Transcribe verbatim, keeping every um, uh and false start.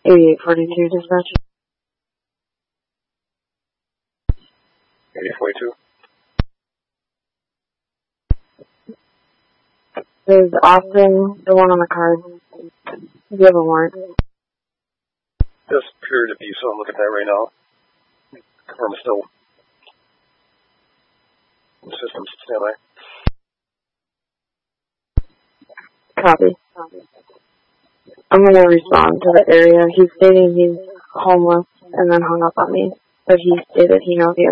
eighty-eight forty-two dispatch. eighty-eight forty-two. Is Austin the one on the card? Do you have a warrant? Does appear to be, so I'm looking at that right now. Confirm it's still in the system. Stand by. Copy. I'm going to respond to the area. He's stating he's homeless and then hung up on me. But he stated he knows he has